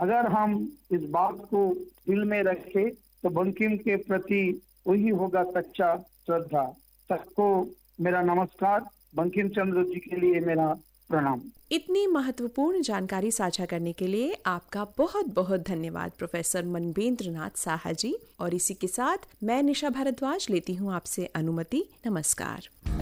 अगर हम इस बात को दिल में रखें तो बंकिम के प्रति वही होगा सच्चा श्रद्धा। सबको मेरा नमस्कार, बंकिम चंद्र जी के लिए मेरा प्रणाम। इतनी महत्वपूर्ण जानकारी साझा करने के लिए आपका बहुत बहुत धन्यवाद प्रोफेसर मनवेंद्र नाथ साहा जी। और इसी के साथ मैं निशा भारद्वाज लेती हूँ आपसे अनुमति। नमस्कार।